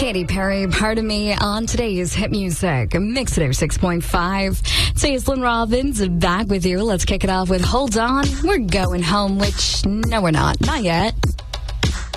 Katy Perry, Part of Me, on today's Hit Music Mix It 6.5. So it's Lynn Robbins back with you. Let's kick it off with Hold On. We're going home, which, no, we're not. Not yet.